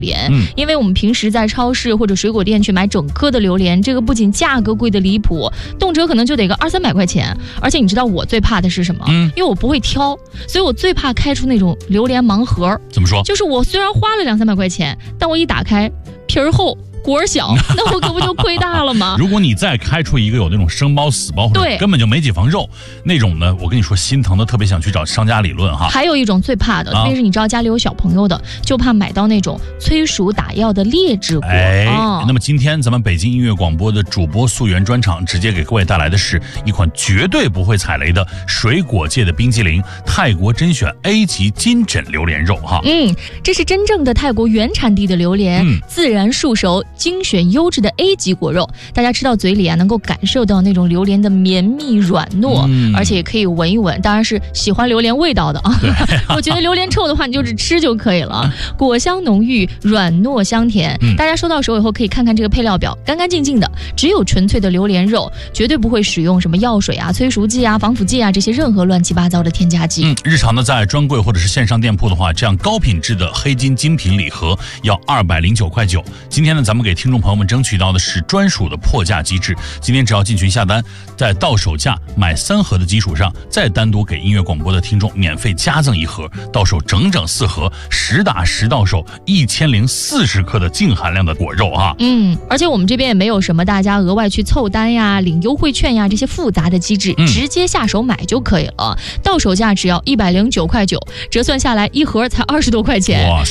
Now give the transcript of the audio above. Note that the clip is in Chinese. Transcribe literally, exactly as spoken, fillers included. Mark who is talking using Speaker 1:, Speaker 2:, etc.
Speaker 1: 莲，嗯，因为我们平时在超市或者水果店去买整颗的榴莲，这个不仅价格贵的离谱，动辄可能就得个二三百块钱。而且你知道我最怕的是什么？嗯，因为我不会挑，所以我最怕开出那种榴莲盲盒。
Speaker 2: 怎么说？
Speaker 1: 就是我虽然花了两三百块钱，但我一打开，皮儿厚。果儿小，那我可不就亏大了吗？
Speaker 2: 如果你再开出一个有那种生包死包，或者根本就没几房肉那种呢，我跟你说心疼的特别想去找商家理论哈。
Speaker 1: 还有一种最怕的，特别是你知道家里有小朋友的，就怕买到那种催熟打药的劣质果。
Speaker 2: 哎，哦、那么今天咱们北京音乐广播的主播溯源专场，直接给各位带来的是一款绝对不会踩雷的水果界的冰激凌——泰国甄选 A 级金枕榴莲肉哈。
Speaker 1: 嗯，这是真正的泰国原产地的榴莲，嗯、自然树熟。精选优质的 A 级果肉，大家吃到嘴里啊，能够感受到那种榴莲的绵密软糯，嗯、而且也可以闻一闻。当然是喜欢榴莲味道的啊。我觉得榴莲臭的话，你就只吃就可以了。果香浓郁，软糯香甜。嗯、大家收到手以后可以看看这个配料表，干干净净的，只有纯粹的榴莲肉，绝对不会使用什么药水啊、催熟剂啊、防腐剂啊这些任何乱七八糟的添加剂。
Speaker 2: 嗯，日常的在专柜或者是线上店铺的话，这样高品质的黑金精品礼盒要二百零九块九。今天呢，咱们给听众朋友们争取到的是专属的破价机制。今天只要进群下单，在到手价买三盒的基础上，再单独给音乐广播的听众免费加赠一盒，到手整整四盒，实打实到手一千零四十克的净含量的果肉啊。
Speaker 1: 嗯，而且我们这边也没有什么大家额外去凑单呀、领优惠券呀这些复杂的机制，嗯、直接下手买就可以了。到手价只要一百零九块九，折算下来一盒才二十多块钱。哇！